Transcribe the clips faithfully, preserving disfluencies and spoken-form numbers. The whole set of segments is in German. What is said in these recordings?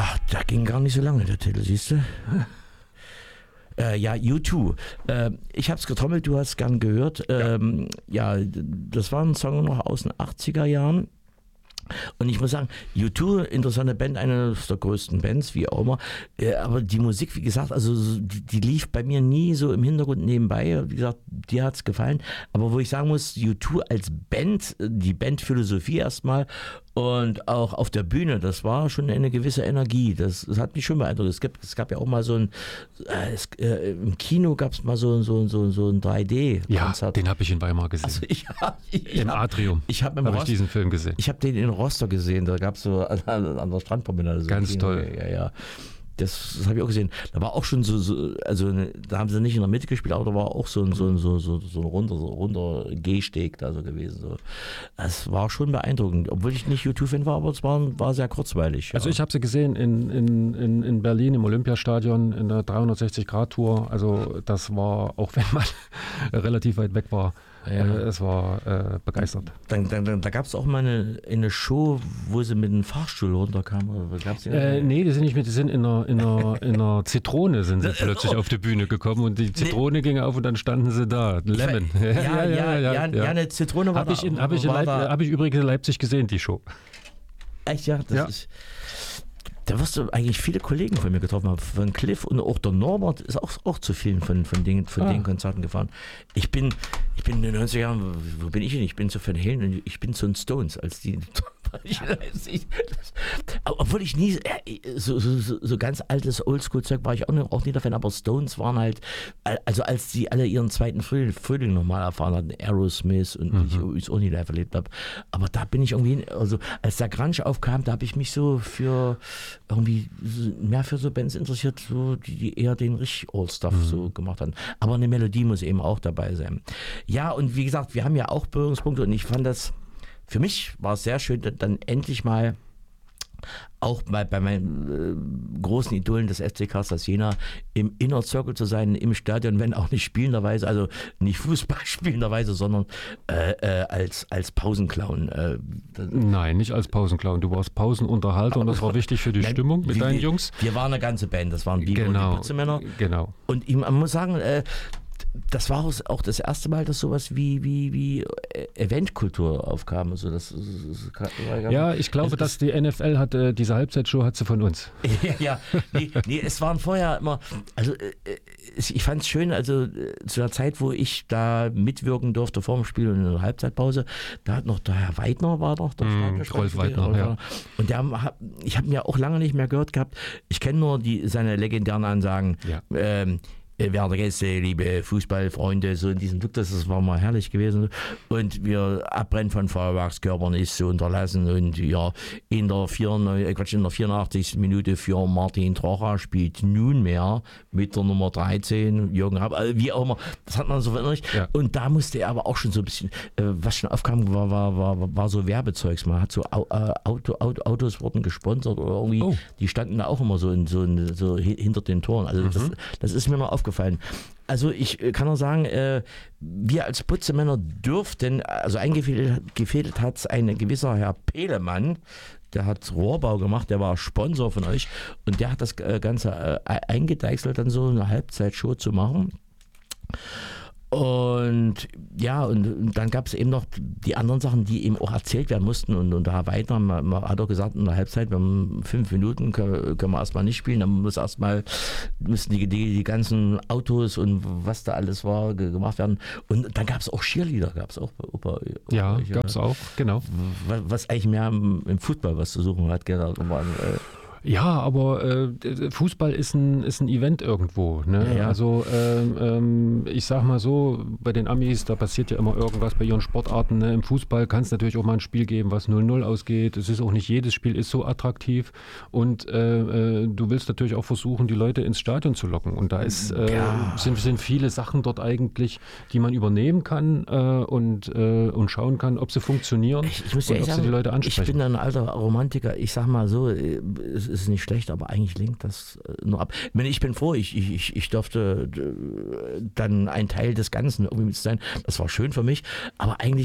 Ach, da ging gar nicht so lange, der Titel, siehst du? Äh, ja, U zwei. Äh, ich habe es getrommelt, du hast es gern gehört. Ähm, ja. ja, das war ein Song noch aus den achtziger Jahren. Und ich muss sagen, U zwei, interessante Band, eine der größten Bands, wie auch immer. Äh, aber die Musik, wie gesagt, also die, die lief bei mir nie so im Hintergrund nebenbei. Wie gesagt, dir hat es gefallen. Aber wo ich sagen muss, U zwei als Band, die Bandphilosophie erstmal und auch auf der Bühne, das war schon eine gewisse Energie. Das, das hat mich schon beeindruckt. Es, gibt, es gab ja auch mal so ein, äh, es, äh, im Kino gab es mal so, so, so, so ein drei D-Konzert. Ja, den habe ich in Weimar gesehen. Also ich, ich, Im hab, Atrium ich habe hab ich diesen Film gesehen. Ich habe den in Rostock gesehen, da gab es so an, an der Strandpromenade. So Ganz Kino. toll. Ja, ja. Das, das habe ich auch gesehen. Da war auch schon so, so also ne, da haben sie nicht in der Mitte gespielt, aber da war auch so ein, so ein, so, so, so ein runder, so runder Gehsteg da so gewesen. So. Das war schon beeindruckend, obwohl ich nicht U zwei-Fan war, aber es war, war sehr kurzweilig. Ja. Also ich habe sie gesehen in, in, in, in Berlin im Olympiastadion in der dreihundertsechzig Grad Tour. Also das war, auch wenn man relativ weit weg war, ja. äh, es war äh, begeistert. Dann, dann, dann, da gab es auch mal eine, eine Show, wo sie mit einem Fahrstuhl runterkamen. Gab's die äh, nee, die sind nicht mit, die sind in einer, in einer, in einer Zitrone sind sie plötzlich auf die Bühne gekommen und die Zitrone nee. ging auf und dann standen sie da. Lemon. Ja, ja, ja, ja, ja, ja, ja eine Zitrone war hab ich in, da. Habe ich, hab ich übrigens in Leipzig gesehen, die Show. Echt, ja? Das ja. ist... Da wirst du eigentlich viele Kollegen von mir getroffen haben, von Cliff und auch der Norbert ist auch, auch zu vielen von, von, den, von ah. den Konzerten gefahren. Ich bin, ich bin in den neunziger Jahren, wo bin ich denn? Ich bin zu Van Halen und ich bin zu den Stones, als die... Ich, ich, obwohl ich nie so, so, so ganz altes Oldschool-Zeug war ich auch, nicht, auch nie der Fan, aber Stones waren halt, also als die alle ihren zweiten Frühling, Frühling nochmal erfahren hatten, Aerosmith und mhm. ich es auch nie live erlebt habe, aber da bin ich irgendwie, also als der Grunge aufkam, da habe ich mich so für irgendwie mehr für so Bands interessiert, so, die, die eher den richtig Old-Stuff mhm. so gemacht haben. Aber eine Melodie muss eben auch dabei sein. Ja, und wie gesagt, wir haben ja auch Berührungspunkte und ich fand das, für mich war es sehr schön, dann endlich mal auch bei, bei meinen äh, großen Idolen des F C Carstens Jena im Inner Circle zu sein, im Stadion, wenn auch nicht spielenderweise, also nicht Fußball spielenderweise, sondern äh, äh, als, als Pausenclown. Äh, Nein, nicht als Pausenclown. Du warst Pausenunterhalter und das war wichtig für die Nein, Stimmung mit wir, deinen Jungs. Wir waren eine ganze Band, das waren Biber genau, und die Putzemänner. Genau. Und man muss sagen, äh, das war auch das erste Mal, dass sowas wie, wie, wie Eventkultur aufkam. Also das, das, das ja, ich glaube, dass die N F L hat, äh, diese Halbzeitshow hat sie von uns. Ja, ja. Nee, nee, es waren vorher immer, also äh, ich fand es schön, also äh, zu der Zeit, wo ich da mitwirken durfte vor dem Spiel und in der Halbzeitpause, da hat noch der Herr Weidner war noch, der mm, Rolf Weidner, ja. Und der, ich habe ihn ja auch lange nicht mehr gehört gehabt. Ich kenne nur die, seine legendären Ansagen. Ja. Ähm, werte Gäste, liebe Fußballfreunde, so in diesem Look, das war mal herrlich gewesen. Und wir Abbrennen von Feuerwerkskörpern ist zu unterlassen. Und ja, in der, vierundneunzig, Quatsch, in der vierundachtzigsten Minute für Martin Trocha spielt nunmehr mit der Nummer dreizehn Jürgen Rapp, also wie auch immer, das hat man so verinnerlicht. Ja. Und da musste er aber auch schon so ein bisschen, äh, was schon aufkam, war, war, war, war so Werbezeugs. Man hat so äh, Auto, Auto, Autos wurden gesponsert oder irgendwie, oh. die standen da auch immer so, in, so, in, so hinter den Toren. Also mhm. das, das ist mir noch aufgefallen. Also ich kann nur sagen, äh, wir als Putzemänner dürften, also eingefädelt hat es ein gewisser Herr Pelemann, der hat Rohrbau gemacht, der war Sponsor von euch und der hat das Ganze äh, eingedeichselt, dann so eine Halbzeitshow zu machen. Und ja, und, und dann gab es eben noch die anderen Sachen, die eben auch erzählt werden mussten. Und, und da weiter, man, man hat auch gesagt, in der Halbzeit, wir haben fünf Minuten, können, können wir erstmal nicht spielen. Dann muss erstmal, müssen die, die, die ganzen Autos und was da alles war, gemacht werden. Und dann gab es auch Cheerleader, gab es auch. Opa, Opa, ja, gab es auch, genau. Was, was eigentlich mehr im, im Fußball was zu suchen hat, genau. Ja, aber äh, Fußball ist ein, ist ein Event irgendwo. Ne? Ja, ja. Also ähm, ähm, ich sag mal so, bei den Amis, da passiert ja immer irgendwas bei ihren Sportarten. Ne? Im Fußball kann es natürlich auch mal ein Spiel geben, was null null ausgeht. Es ist auch nicht jedes Spiel ist so attraktiv. Und äh, äh, du willst natürlich auch versuchen, die Leute ins Stadion zu locken. Und da ist, äh, ja. sind, sind viele Sachen dort eigentlich, die man übernehmen kann äh, und, äh, und schauen kann, ob sie funktionieren ich, ich muss und ja ob sagen, sie die Leute ansprechen. Ich bin ein alter Romantiker. Ich sag mal so, es ist nicht schlecht, aber eigentlich lenkt das nur ab. Ich meine, ich bin froh, ich, ich, ich durfte dann ein Teil des Ganzen irgendwie mit sein. Das war schön für mich, aber eigentlich, ich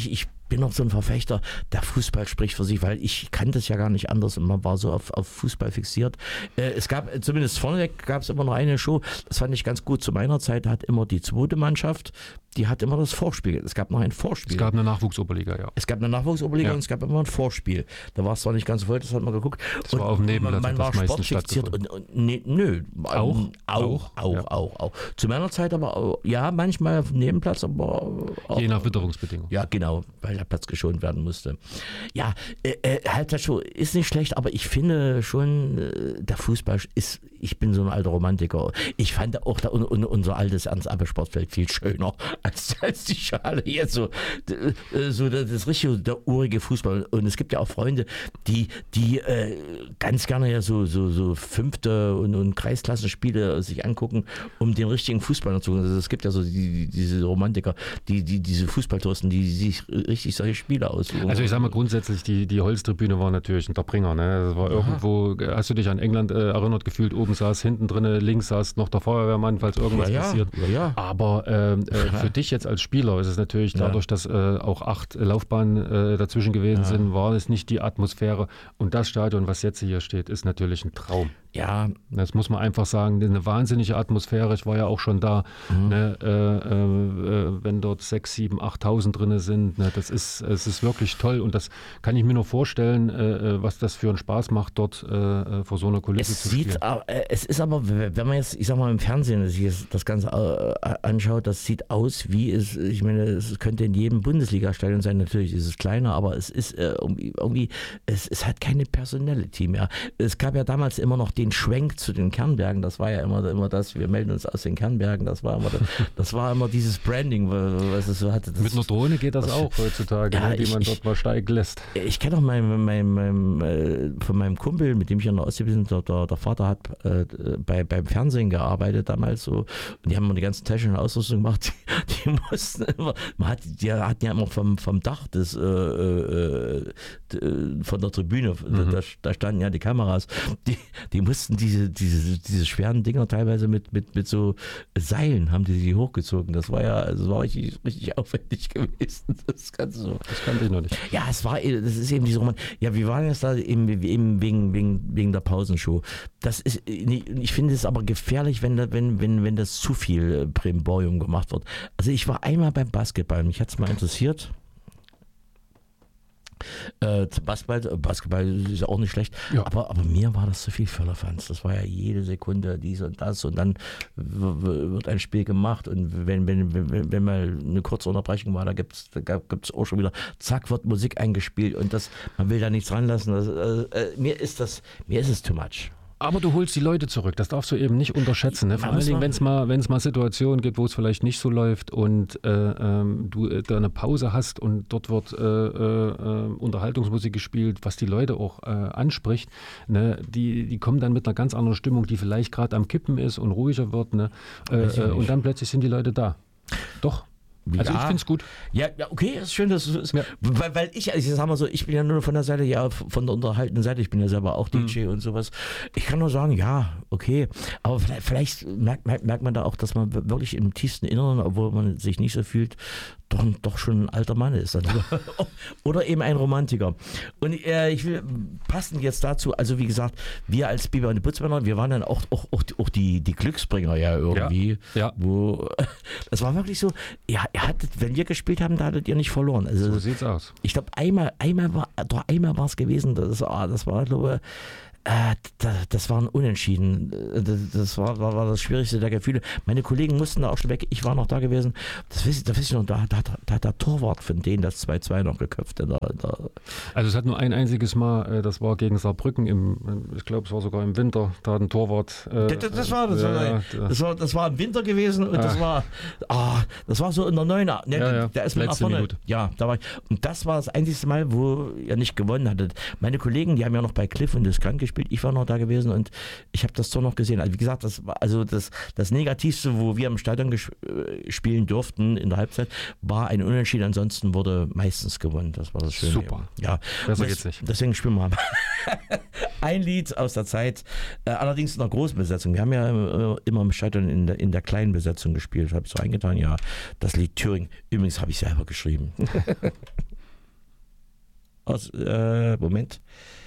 bin noch so ein Verfechter, der Fußball spricht für sich, weil ich kannte es ja gar nicht anders und man war so auf, auf Fußball fixiert. Äh, es gab, zumindest vorneweg gab es immer noch eine Show, das fand ich ganz gut. Zu meiner Zeit hat immer die zweite Mannschaft, die hat immer das Vorspiel. Es gab noch ein Vorspiel. Es gab eine Nachwuchsoberliga, ja. Es gab eine Nachwuchsoberliga ja. und es gab immer ein Vorspiel. Da war es zwar nicht ganz voll, das hat man geguckt. Das und war auf dem Nebenplatz. Man, man war sportfixiert und, und nee, nö. Auch? Auch, auch, ja. auch, auch. Zu meiner Zeit aber auch, ja, manchmal auf dem Nebenplatz, aber auch, je nach Witterungsbedingungen. Ja, genau, weil der Platz geschont werden musste. Ja, äh, äh, Halbzeitshow ist nicht schlecht, aber ich finde schon, äh, der Fußball ist, ich bin so ein alter Romantiker. Ich fand auch da, un, un, unser altes Ernst-Abbe-Sportfeld viel schöner als, als die Schale jetzt so, äh, so das, das richtige, der urige Fußball. Und es gibt ja auch Freunde, die, die äh, ganz gerne ja so, so, so fünfte und, und Kreisklassenspiele sich angucken, um den richtigen Fußball zu. Also es gibt ja so die, die, diese Romantiker, die, die diese Fußballtouristen, die sich richtig solche Spiele ausüben. Also ich sag mal grundsätzlich, die, die Holztribüne war natürlich ein Bringer. Ne? Das war Aha. irgendwo, hast du dich an England äh, erinnert gefühlt, oben saß hinten drin, links saß noch der Feuerwehrmann, falls irgendwas ja, ja. passiert. Ja, ja. Aber äh, äh, für dich jetzt als Spieler ist es natürlich dadurch, ja. dass äh, auch acht Laufbahnen äh, dazwischen gewesen ja. sind, war es nicht die Atmosphäre. Und das Stadion, was jetzt hier steht, ist natürlich ein Traum. Ja. Das muss man einfach sagen, eine wahnsinnige Atmosphäre. Ich war ja auch schon da, mhm. ne, äh, äh, wenn dort sechs, sieben, achttausend drin sind. Ne, das ist, es ist wirklich toll und das kann ich mir nur vorstellen, äh, was das für einen Spaß macht, dort äh, vor so einer Kulisse es zu sieht, spielen. Aber, äh, es ist aber, wenn man jetzt, ich sag mal, im Fernsehen sich das Ganze äh, anschaut, das sieht aus wie es, ich meine, es könnte in jedem Bundesliga-Stadion sein. Natürlich ist es kleiner, aber es ist äh, irgendwie, irgendwie es, es hat keine Personality mehr. Es gab ja damals immer noch den Schwenk zu den Kernbergen, das war ja immer, immer das, wir melden uns aus den Kernbergen, das war immer, das, das war immer dieses Branding, was es so hatte. Das, mit einer Drohne geht das, das auch heutzutage, ja, ne, die ich, man dort mal steigen lässt. Ich kenne auch mein, mein, mein, mein, von meinem Kumpel, mit dem ich in der Ostsee bin, der, der, der Vater hat äh, bei, beim Fernsehen gearbeitet damals so, und die haben immer die ganzen technischen Ausrüstung gemacht, die, die mussten immer, man hat, die hatten ja immer vom, vom Dach des, äh, äh, von der Tribüne, mhm. da, da standen ja die Kameras, die, die mussten diese, diese, diese schweren Dinger teilweise mit, mit, mit so Seilen haben die die hochgezogen. Das war ja, das war richtig, richtig aufwendig gewesen. Das Ganze so. Das kannte ich noch nicht. Ja, es war, das ist eben diese Roman. Ja, wir waren jetzt da eben, eben wegen, wegen, wegen der Pausenshow. Das ist, ich finde es aber gefährlich, wenn, da, wenn, wenn, wenn das zu viel Brimborium gemacht wird. Also ich war einmal beim Basketball, mich hat es mal interessiert. Äh, Basketball, Basketball ist ja auch nicht schlecht, ja. aber, aber mir war das zu viel Firlefanz. Das war ja jede Sekunde dies und das und dann wird ein Spiel gemacht und wenn, wenn, wenn, wenn mal eine kurze Unterbrechung war, da gibt es da gibt's auch schon wieder, zack, wird Musik eingespielt und das, man will da nichts ranlassen. Das, äh, mir ist das, mir ist es too much. Aber du holst die Leute zurück, das darfst du eben nicht unterschätzen. Ne? Vor allen Dingen, wenn es mal, wenn's mal Situationen gibt, wo es vielleicht nicht so läuft und äh, ähm, du äh, da eine Pause hast und dort wird äh, äh, Unterhaltungsmusik gespielt, was die Leute auch äh, anspricht, ne? die, die kommen dann mit einer ganz anderen Stimmung, die vielleicht gerade am Kippen ist und ruhiger wird. Ne? Äh, äh, und dann plötzlich sind die Leute da. Doch. Also ja. Ich finde es gut. Ja, ja, okay, ist schön, dass du es. Ja. Weil, weil ich, also ich sag mal so, ich bin ja nur von der Seite, ja, von der unterhaltenden Seite, ich bin ja selber auch D J mhm. und sowas. Ich kann nur sagen, ja, okay. Aber vielleicht, vielleicht merkt, merkt, merkt man da auch, dass man wirklich im tiefsten Inneren, obwohl man sich nicht so fühlt, doch, doch schon ein alter Mann ist. Oder eben ein Romantiker. Und äh, ich will passend jetzt dazu, also wie gesagt, wir als Biber und die Putzmänner, wir waren dann auch, auch, auch, auch die, die Glücksbringer ja irgendwie. Ja. Ja. Wo, das war wirklich so, ja, ihr hattet, wenn wir gespielt haben, da hattet ihr nicht verloren. Also, so sieht's aus. Ich glaube, einmal, einmal war doch einmal war es gewesen, das, das war, glaube ich, Äh, das, das war ein Unentschieden. Das, das war, war, war das Schwierigste der Gefühle. Meine Kollegen mussten da auch schon weg. Ich war noch da gewesen. Das weiß ich, das weiß ich noch. Da, da, da hat der Torwart von denen das zwei zwei noch geköpft. In der, in der also es hat nur ein einziges Mal, das war gegen Saarbrücken, im, ich glaube es war sogar im Winter, da hat ein Torwart... Äh, das, das, war, das, äh, war, das, war, das war im Winter gewesen und ah. das war ah, das war so in der neuen... Ne, ja, ja. Der ist mit nach vorne. Minute. Ja, da war ich. Und das war das einzige Mal, wo ihr nicht gewonnen hattet. Meine Kollegen, die haben ja noch bei Cliff und Diskant gespielt. Ich war noch da gewesen und ich habe das Tor noch gesehen. Also wie gesagt, das war also das, das Negativste, wo wir im Stadion ges- spielen durften in der Halbzeit, war ein Unentschieden. Ansonsten wurde meistens gewonnen. Das war das Schöne. Super. Ja, besser geht's nicht. Deswegen spielen wir ein Lied aus der Zeit, äh, allerdings in der großen Besetzung. Wir haben ja immer, immer im Stadion in der, in der kleinen Besetzung gespielt. Habe ich so eingetan, ja, das Lied Thüringen. Übrigens habe ich selber geschrieben. aus, äh, Moment,